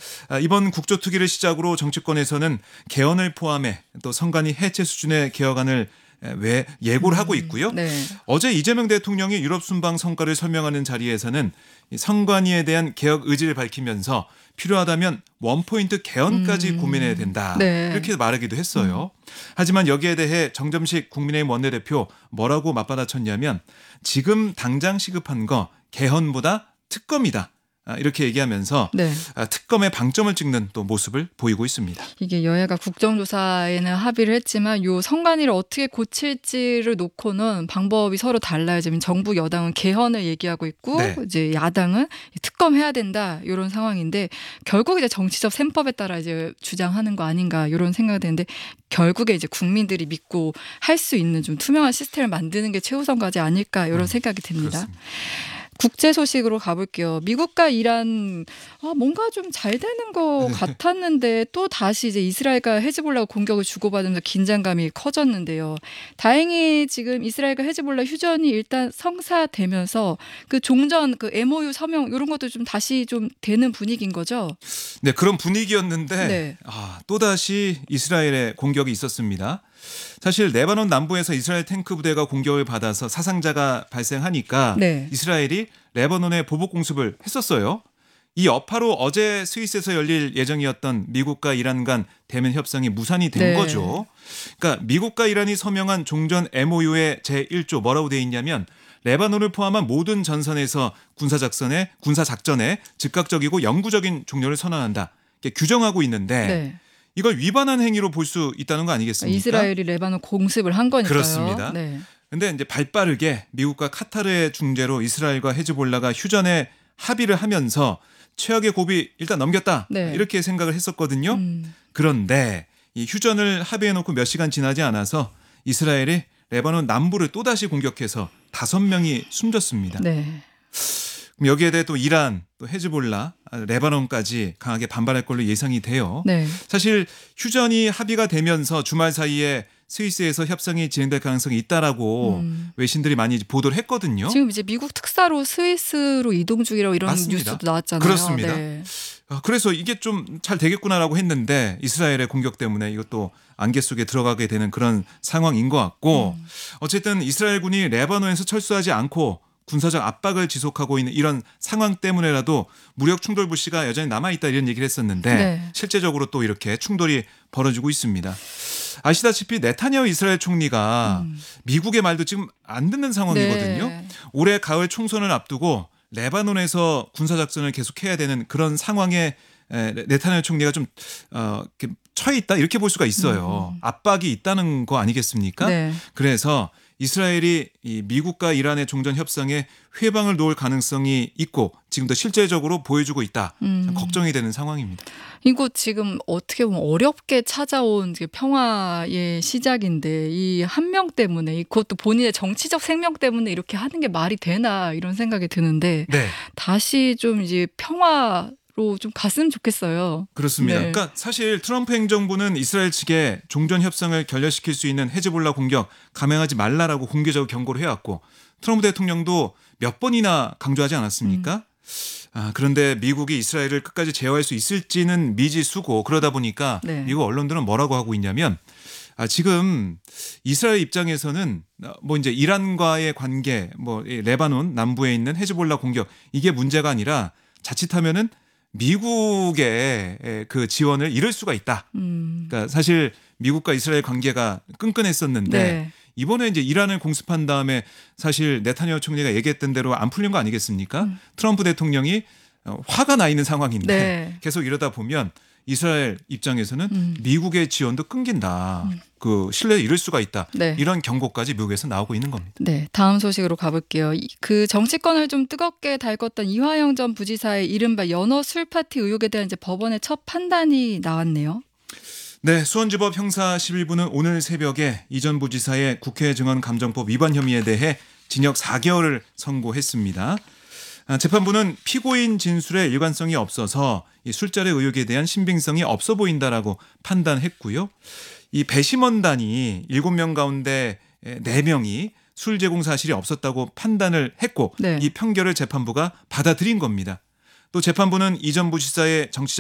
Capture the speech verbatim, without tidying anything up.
아, 이번 국조특위를 시작으로 정치권에서는 개헌을 포함해 또 선관위 해체 수준의 개혁안을 왜 예고를 하고 있고요. 음, 네. 어제 이재명 대통령이 유럽 순방 성과를 설명하는 자리에서는 선관위에 대한 개혁 의지를 밝히면서 필요하다면 원포인트 개헌까지 음, 고민해야 된다. 네. 이렇게 말하기도 했어요. 하지만 여기에 대해 정점식 국민의힘 원내대표 뭐라고 맞받아쳤냐면 지금 당장 시급한 거 개헌보다 특검이다. 이렇게 얘기하면서 네. 특검의 방점을 찍는 또 모습을 보이고 있습니다. 이게 여야가 국정조사에는 합의를 했지만 요 선관위를 어떻게 고칠지를 놓고는 방법이 서로 달라요. 지금 정부 여당은 개헌을 얘기하고 있고 네. 이제 야당은 특검해야 된다 이런 상황인데 결국 이제 정치적 셈법에 따라 이제 주장하는 거 아닌가 이런 생각이 드는데 결국에 이제 국민들이 믿고 할 수 있는 좀 투명한 시스템을 만드는 게 최우선 과제 아닐까 이런 음, 생각이 듭니다. 그렇습니다. 국제 소식으로 가볼게요. 미국과 이란 아, 뭔가 좀 잘 되는 것 같았는데 또 다시 이제 이스라엘과 헤즈볼라가 공격을 주고받으면서 긴장감이 커졌는데요. 다행히 지금 이스라엘과 헤즈볼라 휴전이 일단 성사되면서 그 종전 그 엠오유 서명 이런 것도 좀 다시 좀 되는 분위기인 거죠. 네, 그런 분위기였는데 네. 아, 또다시 이스라엘의 공격이 있었습니다. 사실 레바논 남부에서 이스라엘 탱크 부대가 공격을 받아서 사상자가 발생하니까 네. 이스라엘이 레바논에 보복 공습을 했었어요. 이 여파로 어제 스위스에서 열릴 예정이었던 미국과 이란 간 대면 협상이 무산이 된 네. 거죠. 그러니까 미국과 이란이 서명한 종전 엠오유의 제일 조 뭐라고 돼 있냐면 레바논을 포함한 모든 전선에서 군사작전에 군사작전에 즉각적이고 영구적인 종료를 선언한다. 이렇게 규정하고 있는데 네. 이걸 위반한 행위로 볼 수 있다는 거 아니겠습니까? 이스라엘이 레바논 공습을 한 거니까요. 그렇습니다. 네. 근데 이제 발빠르게 미국과 카타르의 중재로 이스라엘과 헤즈볼라가 휴전에 합의를 하면서 최악의 고비 일단 넘겼다. 네. 이렇게 생각을 했었거든요. 음. 그런데 이 휴전을 합의해놓고 몇 시간 지나지 않아서 이스라엘이 레바논 남부를 또다시 공격해서 다섯 명이 숨졌습니다. 네. 그럼 여기에 대해 또 이란, 또 헤즈볼라, 레바논까지 강하게 반발할 걸로 예상이 돼요. 네. 사실 휴전이 합의가 되면서 주말 사이에 스위스에서 협상이 진행될 가능성이 있다라고 음. 외신들이 많이 보도를 했거든요. 지금 이제 미국 특사로 스위스로 이동 중이라고 이런 맞습니다. 뉴스도 나왔잖아요. 그렇습니다. 네. 그래서 이게 좀 잘 되겠구나라고 했는데 이스라엘의 공격 때문에 이것도 안개 속에 들어가게 되는 그런 상황인 것 같고 음. 어쨌든 이스라엘군이 레바논에서 철수하지 않고 군사적 압박을 지속하고 있는 이런 상황 때문에라도 무력 충돌 불씨가 여전히 남아있다 이런 얘기를 했었는데 네. 실제적으로 또 이렇게 충돌이 벌어지고 있습니다. 아시다시피 네타냐후 이스라엘 총리가 음. 미국의 말도 지금 안 듣는 상황이거든요. 네. 올해 가을 총선을 앞두고 레바논에서 군사작전을 계속해야 되는 그런 상황에 네타냐후 총리가 좀 어, 처해 있다 이렇게 볼 수가 있어요. 음. 압박이 있다는 거 아니겠습니까? 네. 그래서 이스라엘이 이 미국과 이란의 종전 협상에 회방을 놓을 가능성이 있고 지금도 실제적으로 보여주고 있다. 음. 걱정이 되는 상황입니다. 이거 지금 어떻게 보면 어렵게 찾아온 평화의 시작인데 이 한 명 때문에 그것도 본인의 정치적 생명 때문에 이렇게 하는 게 말이 되나 이런 생각이 드는데 네. 다시 좀 이제 평화 로 좀 갔으면 좋겠어요. 그렇습니다. 네. 그러니까 사실 트럼프 행정부는 이스라엘 측에 종전 협상을 결렬시킬 수 있는 헤즈볼라 공격 감행하지 말라라고 공개적으로 경고를 해왔고 트럼프 대통령도 몇 번이나 강조하지 않았습니까? 음. 아, 그런데 미국이 이스라엘을 끝까지 제어할 수 있을지는 미지수고 그러다 보니까 네. 미국 언론들은 뭐라고 하고 있냐면 아, 지금 이스라엘 입장에서는 뭐 이제 이란과의 관계, 뭐 레바논 남부에 있는 헤즈볼라 공격 이게 문제가 아니라 자칫하면은 미국의 그 지원을 잃을 수가 있다. 음. 그러니까 사실 미국과 이스라엘 관계가 끈끈했었는데 네. 이번에 이제 이란을 공습한 다음에 사실 네타냐후 총리가 얘기했던 대로 안 풀린 거 아니겠습니까? 음. 트럼프 대통령이 화가 나 있는 상황인데 네. 계속 이러다 보면 이스라엘 입장에서는 음. 미국의 지원도 끊긴다. 음. 그 신뢰를 잃을 수가 있다. 네. 이런 경고까지 미국에서 나오고 있는 겁니다. 네, 다음 소식으로 가볼게요. 그 정치권을 좀 뜨겁게 달궜던 이화영 전 부지사의 이른바 연어 술 파티 의혹에 대한 이제 법원의 첫 판단이 나왔네요. 네, 수원지법 형사 십일 부는 오늘 새벽에 이 전 부지사의 국회 증언감정법 위반 혐의에 대해 징역 사 개월을 선고했습니다. 재판부는 피고인 진술에 일관성이 없어서 이 술자리 의혹에 대한 신빙성이 없어 보인다라고 판단했고요. 이 배심원단이 일곱 명 가운데 네 명이 술 제공 사실이 없었다고 판단을 했고 네. 이 판결을 재판부가 받아들인 겁니다. 또 재판부는 이 전 부지사의 정치적